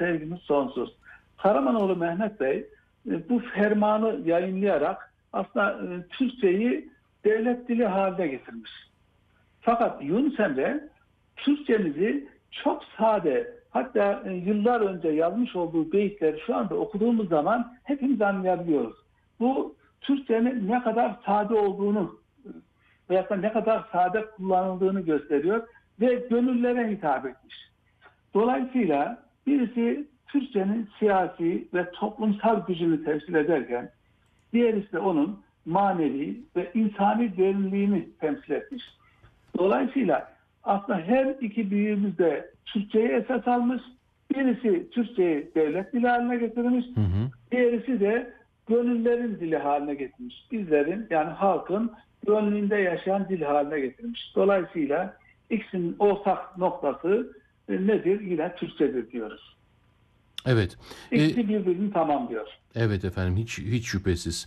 sevgimiz sonsuz. Karamanoğlu Mehmet Bey bu fermanı yayınlayarak aslında Türkçeyi devlet dili haline getirmiş. Fakat Yunus Emre Türkçemizi çok sade, hatta yıllar önce yazmış olduğu beyitleri şu anda okuduğumuz zaman hepimiz anlayabiliyoruz. Bu Türkçenin ne kadar sade olduğunu veya da ne kadar sade kullanıldığını gösteriyor ve gönüllere hitap etmiş. Dolayısıyla birisi Türkçenin siyasi ve toplumsal gücünü temsil ederken diğerisi de onun manevi ve insani derinliğini temsil etmiş. Dolayısıyla aslında her iki büyüğümüz de Türkçeyi esas almış. Birisi Türkçeyi devlet dili haline getirmiş. Diğerisi de gönüllerin dili haline getirmiş. Bizlerin, yani halkın gönlünde yaşayan dil haline getirmiş. Dolayısıyla ikisinin ortak noktası nedir? Yine Türkçedir diyoruz. Evet. İkisi birbirini tamamlıyor. Evet efendim, hiç şüphesiz.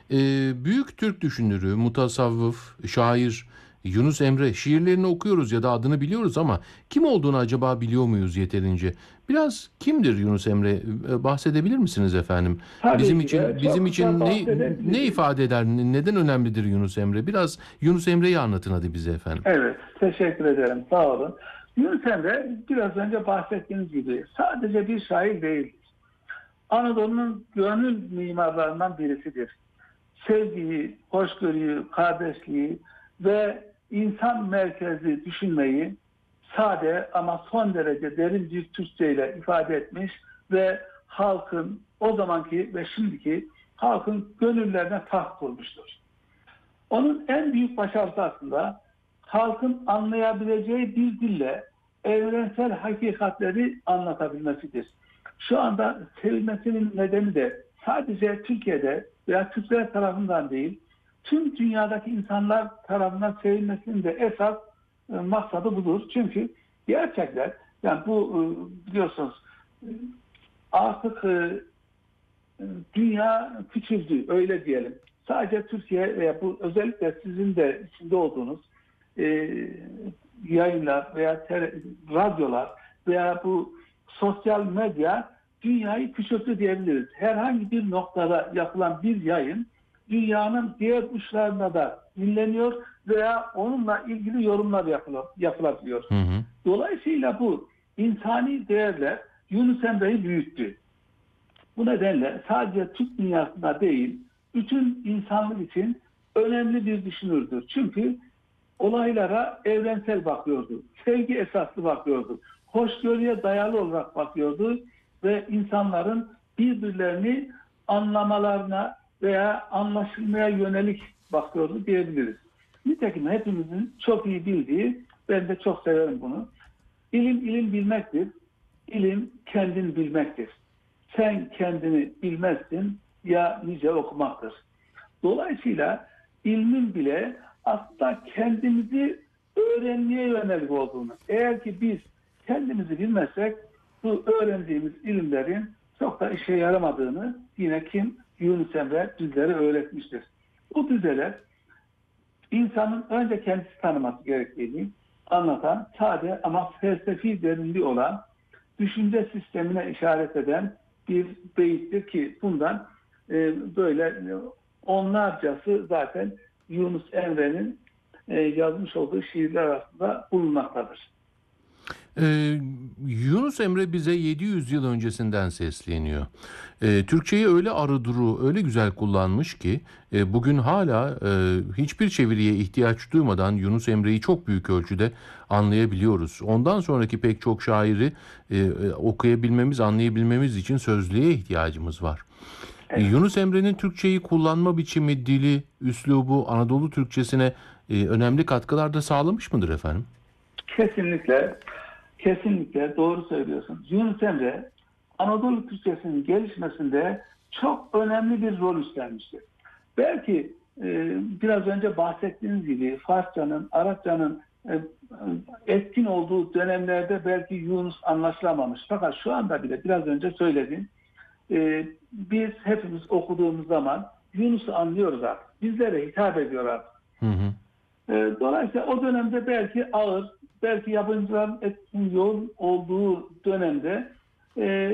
Büyük Türk düşünürü, mutasavvıf, şair Yunus Emre, şiirlerini okuyoruz ya da adını biliyoruz ama kim olduğunu acaba biliyor muyuz yeterince? Biraz kimdir Yunus Emre? Bahsedebilir misiniz efendim? Tabii Bizim ki de için çok bizim kısa için ne bahsedebilirim. ifade eder? Neden önemlidir Yunus Emre? Biraz Yunus Emre'yi anlatın hadi bize efendim. Evet, teşekkür ederim. Sağ olun. Yunus Emre biraz önce bahsettiğiniz gibi sadece bir şair değildir. Anadolu'nun gönül mimarlarından birisidir. Sevgiyi, hoşgörüyü, kardeşliği ve insan merkezli düşünmeyi sade ama son derece derin bir Türkçe ile ifade etmiş ve halkın, o zamanki ve şimdiki halkın gönüllerine taht kurmuştur. Onun en büyük başarısı aslında halkın anlayabileceği bir dille evrensel hakikatleri anlatabilmesidir. Şu anda sevilmesinin nedeni de sadece Türkiye'de veya Türkler tarafından değil, tüm dünyadaki insanlar tarafından sevilmesinin de esas maksadı budur. Çünkü gerçekler, yani bu biliyorsunuz artık dünya küçüldü, öyle diyelim. Sadece Türkiye veya bu özellikle sizin de içinde olduğunuz yayınlar veya radyolar veya bu sosyal medya dünyayı küçülttü diyebiliriz. Herhangi bir noktada yapılan bir yayın dünyanın diğer uçlarında da dinleniyor veya onunla ilgili yorumlar yapılabiliyor. Dolayısıyla bu insani değerler Yunus Emre'yi büyüttü. Bu nedenle sadece Türk dünyasında değil, bütün insanlık için önemli bir düşünürdür. Çünkü olaylara evrensel bakıyordu. Sevgi esaslı bakıyordu. Hoşgörüye dayalı olarak bakıyordu ve insanların birbirlerini anlamalarına veya anlaşılmaya yönelik bakıyordu diyebiliriz. Nitekim hepimizin çok iyi bildiği, ben de çok severim bunu. İlim bilmektir. İlim kendini bilmektir. Sen kendini bilmezsin ya nice okumaktır. Dolayısıyla ilmin bile aslında kendimizi öğrenmeye yönelik olduğunu. Eğer ki biz kendimizi bilmezsek bu öğrendiğimiz ilimlerin çok da işe yaramadığını yine Yunus Emre bizlere öğretmiştir. Bu düzeler insanın önce kendisi tanıması gerektiğini anlatan, sade ama felsefi derinliği olan, düşünce sistemine işaret eden bir beyittir ki bundan böyle onlarcası zaten Yunus Emre'nin yazmış olduğu şiirler arasında bulunmaktadır. Yunus Emre bize 700 yıl öncesinden sesleniyor. Türkçeyi öyle arı duru, öyle güzel kullanmış ki bugün hala hiçbir çeviriye ihtiyaç duymadan Yunus Emre'yi çok büyük ölçüde anlayabiliyoruz. Ondan sonraki pek çok şairi okuyabilmemiz, anlayabilmemiz için sözlüğe ihtiyacımız var. Evet. Yunus Emre'nin Türkçeyi kullanma biçimi, dili, üslubu Anadolu Türkçesine önemli katkılar da sağlamış mıdır efendim? Kesinlikle, kesinlikle doğru söylüyorsun. Yunus Emre Anadolu Türkçesinin gelişmesinde çok önemli bir rol üstlenmiştir. Belki biraz önce bahsettiğiniz gibi Farsçanın, Arapçanın etkin olduğu dönemlerde belki Yunus anlaşılamamış. Fakat şu anda bile biraz önce söyledim. Biz hepimiz okuduğumuz zaman Yunus'u anlıyoruz artık. Bizlere hitap ediyor artık. Dolayısıyla o dönemde belki ağır, belki yabancıların etkin yoğun olduğu dönemde